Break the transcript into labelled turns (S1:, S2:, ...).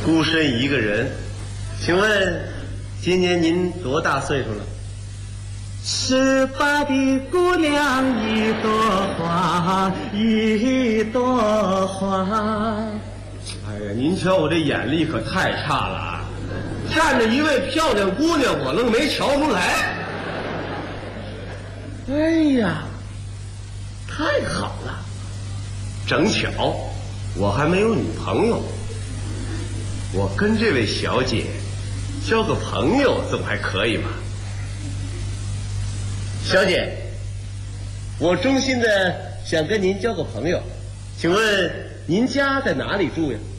S1: 孤身一个人，请问今年您多大岁数了
S2: ？18的姑娘一朵花，一朵花。
S1: 哎呀，您瞧我这眼力可太差了啊！站着一位漂亮姑娘，我愣没瞧出来。哎呀，太好了！正巧我还没有女朋友，我跟这位小姐交个朋友总还可以吧？小姐，我衷心的想跟您交个朋友，请问您家在哪里住呀？